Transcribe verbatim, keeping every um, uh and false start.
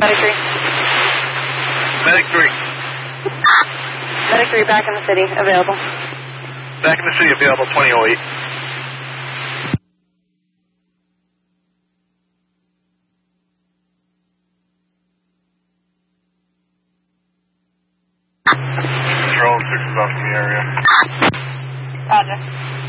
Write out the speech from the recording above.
Medic three. Medic three. Medic three back in the city, available. Back in the city, available, twenty oh eight. Control six is off in the area. Roger.